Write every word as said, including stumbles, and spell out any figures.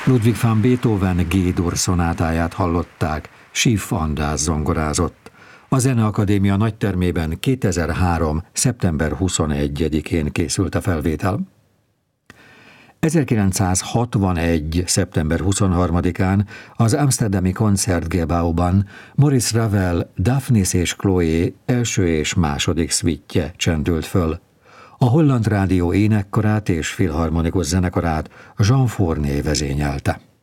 Ludwig van Beethoven G-dur szonátáját hallották, Schiff András zongorázott. A Zeneakadémia nagytermében kétezer-három. szeptember huszonegyedikén készült a felvétel. ezerkilencszázhatvanegy. szeptember huszonharmadikán az amszterdami Concertgebouwban Maurice Ravel Daphnis és Chloé első és második szvittje csendült föl. A Holland Rádió énekkarát és filharmonikus zenekarát Jean Fournier vezényelte.